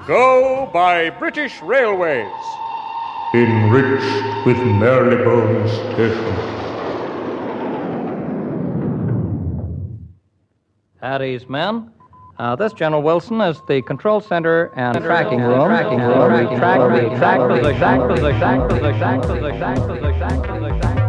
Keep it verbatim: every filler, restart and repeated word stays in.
Go by British Railways. Enriched with Marylebone Station. At ease, men. Uh, this, General Wilson, is the control center and tracking room. Tracking room. Track the track position. Track position. Track position. Track position. Track position.